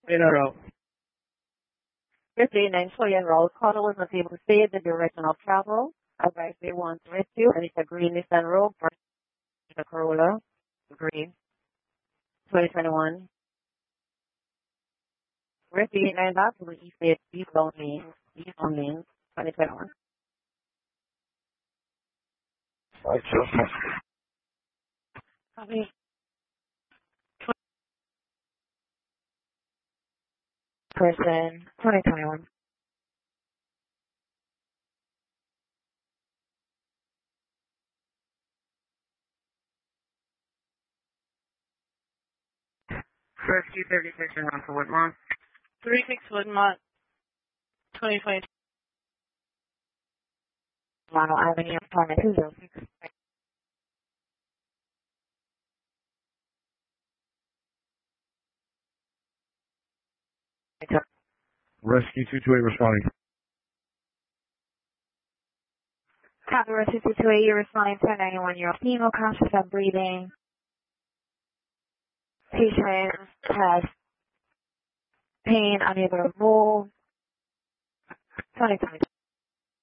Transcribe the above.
In a row. Rescue 9 Julian Roll caller was not able to say the direction of travel. Advice they want to rescue, and it's a green Nissan Rogue for the Corolla. Green. 2021. Rescue 9 back to the eastbound lanes. 2021. Copy. Person 2021. Rescue 36 in Russell Woodmont. 36 Woodmont, 2022. Ronald Avenue, apartment 206. Rescue 228 responding. Copy, Rescue 228, you're responding to a 91-year-old female conscious of breathing. Patient has pain, unable to move. 2022.